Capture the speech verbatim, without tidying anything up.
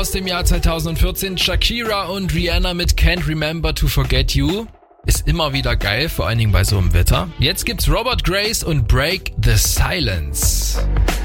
Aus dem Jahr zweitausendvierzehn, Shakira und Rihanna mit Can't Remember to Forget You. Ist immer wieder geil, vor allen Dingen bei so einem Wetter. Jetzt gibt's Robert Grace und Break the Silence.